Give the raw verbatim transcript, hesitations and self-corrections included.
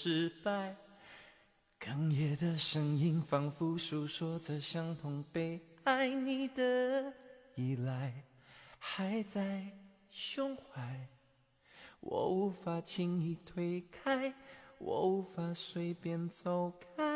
失败。哽咽的声音仿佛诉说着相同悲哀，你的依赖还在胸怀，我无法轻易推开，我无法随便走开。